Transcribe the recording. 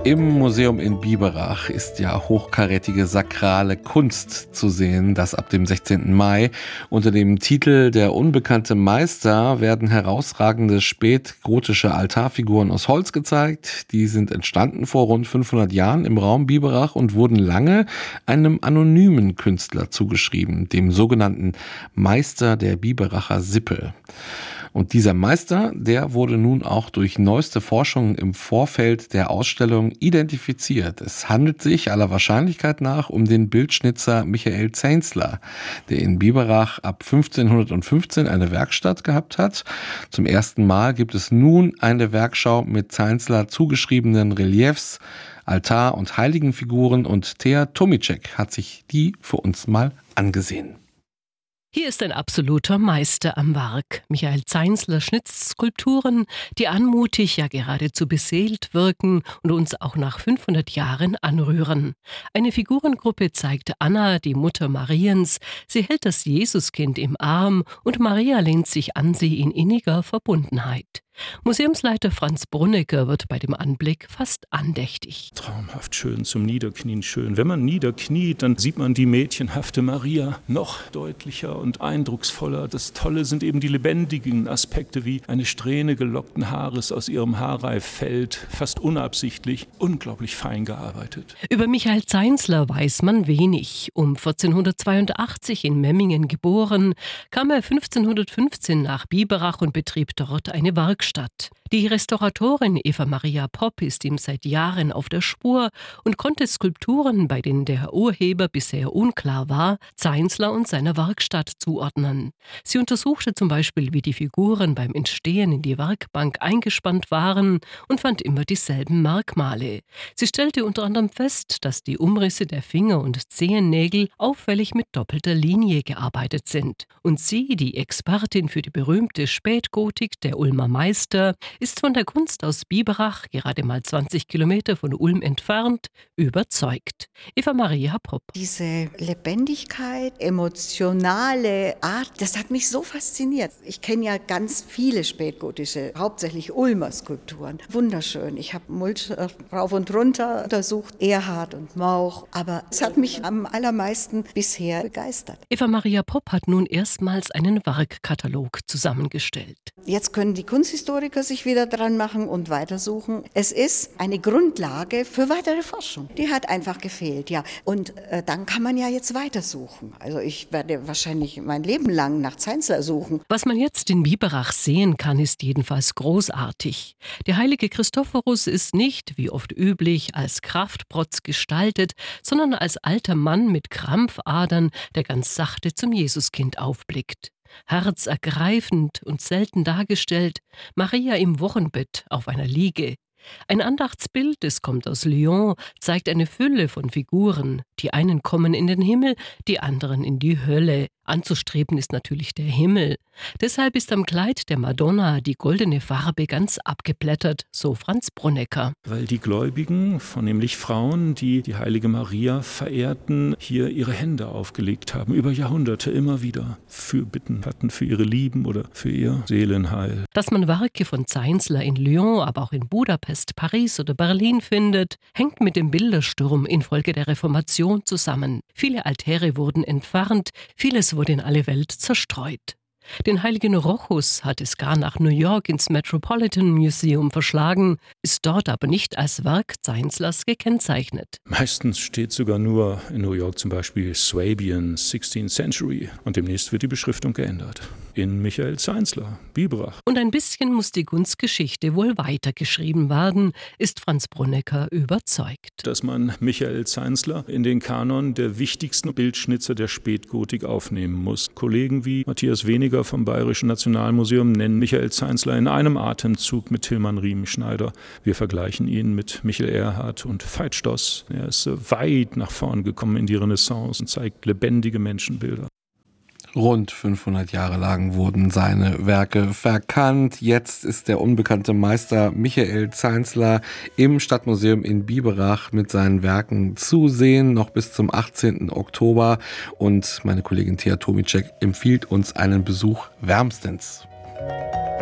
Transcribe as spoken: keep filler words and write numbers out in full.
Im Museum in Biberach ist ja hochkarätige sakrale Kunst zu sehen, das ab dem sechzehnten Mai. Unter dem Titel Der unbekannte Meister werden herausragende spätgotische Altarfiguren aus Holz gezeigt. Die sind entstanden vor rund fünfhundert Jahren im Raum Biberach und wurden lange einem anonymen Künstler zugeschrieben, dem sogenannten Meister der Biberacher Sippe. Und dieser Meister, der wurde nun auch durch neueste Forschungen im Vorfeld der Ausstellung identifiziert. Es handelt sich aller Wahrscheinlichkeit nach um den Bildschnitzer Michael Zeinzler, der in Biberach ab fünfzehnhundertfünfzehn eine Werkstatt gehabt hat. Zum ersten Mal gibt es nun eine Werkschau mit Zeinzler zugeschriebenen Reliefs, Altar- und Heiligenfiguren, und Thea Tomicek hat sich die für uns mal angesehen. Hier ist ein absoluter Meister am Werk. Michael Zeinzler schnitzt Skulpturen, die anmutig, ja geradezu beseelt wirken und uns auch nach fünfhundert Jahren anrühren. Eine Figurengruppe zeigt Anna, die Mutter Mariens. Sie hält das Jesuskind im Arm und Maria lehnt sich an sie in inniger Verbundenheit. Museumsleiter Franz Brunnecker wird bei dem Anblick fast andächtig. Traumhaft schön, zum Niederknien schön. Wenn man niederkniet, dann sieht man die mädchenhafte Maria noch deutlicher und eindrucksvoller. Das Tolle sind eben die lebendigen Aspekte, wie eine Strähne gelockten Haares aus ihrem Haarreif fällt, fast unabsichtlich, unglaublich fein gearbeitet. Über Michael Zeinzler weiß man wenig. Um vierzehnhundertzweiundachtzig in Memmingen geboren, kam er fünfzehnhundertfünfzehn nach Biberach und betrieb dort eine Werkstatt. Die Restauratorin Eva Maria Popp ist ihm seit Jahren auf der Spur und konnte Skulpturen, bei denen der Urheber bisher unklar war, Zeinzler und seiner Werkstatt zuordnen. Sie untersuchte zum Beispiel, wie die Figuren beim Entstehen in die Werkbank eingespannt waren und fand immer dieselben Merkmale. Sie stellte unter anderem fest, dass die Umrisse der Finger- und Zehennägel auffällig mit doppelter Linie gearbeitet sind. Und sie, die Expertin für die berühmte Spätgotik, der Ulmer Meister, ist von der Kunst aus Biberach, gerade mal zwanzig Kilometer von Ulm entfernt, überzeugt. Eva Maria Popp. Diese Lebendigkeit, emotionale Art, das hat mich so fasziniert. Ich kenne ja ganz viele spätgotische, hauptsächlich Ulmer Skulpturen. Wunderschön. Ich habe Mulch rauf und runter untersucht, Erhard und Mauch, aber es hat mich am allermeisten bisher begeistert. Eva Maria Popp hat nun erstmals einen Werkkatalog zusammengestellt. Jetzt können die Kunsthistoriker sich wieder dran machen und weitersuchen. Es ist eine Grundlage für weitere Forschung. Die hat einfach gefehlt, ja. Und äh, dann kann man ja jetzt weitersuchen. Also ich werde wahrscheinlich mein Leben lang nach Zeinzler suchen. Was man jetzt in Biberach sehen kann, ist jedenfalls großartig. Der heilige Christophorus ist nicht, wie oft üblich, als Kraftprotz gestaltet, sondern als alter Mann mit Krampfadern, der ganz sachte zum Jesuskind aufblickt. Herzergreifend und selten dargestellt, Maria im Wochenbett auf einer Liege. Ein Andachtsbild, es kommt aus Lyon, zeigt eine Fülle von Figuren. Die einen kommen in den Himmel, die anderen in die Hölle. Anzustreben ist natürlich der Himmel. Deshalb ist am Kleid der Madonna die goldene Farbe ganz abgeblättert, so Franz Brunnecker. Weil die Gläubigen, vornehmlich Frauen, die die heilige Maria verehrten, hier ihre Hände aufgelegt haben, über Jahrhunderte immer wieder für Bitten hatten, für ihre Lieben oder für ihr Seelenheil. Dass man Werke von Zeinzler in Lyon, aber auch in Budapest, Paris oder Berlin findet, hängt mit dem Bildersturm infolge der Reformation zusammen. Viele Altäre wurden entfernt, vieles wurde in alle Welt zerstreut. Den heiligen Rochus hat es gar nach New York ins Metropolitan Museum verschlagen, ist dort aber nicht als Werk Zeinzlers gekennzeichnet. Meistens steht sogar nur in New York zum Beispiel Swabian sixteenth Century und demnächst wird die Beschriftung geändert. In Michael Zeinzler, Biberach. Und ein bisschen muss die Kunstgeschichte wohl weitergeschrieben werden, ist Franz Brunnecker überzeugt. Dass man Michael Zeinzler in den Kanon der wichtigsten Bildschnitzer der Spätgotik aufnehmen muss. Kollegen wie Matthias Weniger vom Bayerischen Nationalmuseum nennen Michael Zeinzler in einem Atemzug mit Tilman Riemenschneider. Wir vergleichen ihn mit Michel Erhard und Veit Stoss. Er ist weit nach vorn gekommen in die Renaissance und zeigt lebendige Menschenbilder. Rund fünfhundert Jahre lang wurden seine Werke verkannt. Jetzt ist der unbekannte Meister Michael Zeinzler im Stadtmuseum in Biberach mit seinen Werken zu sehen, noch bis zum achtzehnten Oktober. Und meine Kollegin Thea Tomicek empfiehlt uns einen Besuch wärmstens.